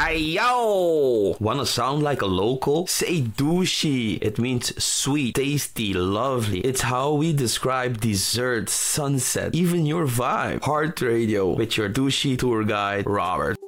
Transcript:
Ayo! Wanna sound like a local? Say douchey. It means sweet, tasty, lovely. It's how we describe dessert, sunset, even your vibe. Heart Radio with your douchey tour guide, Robert.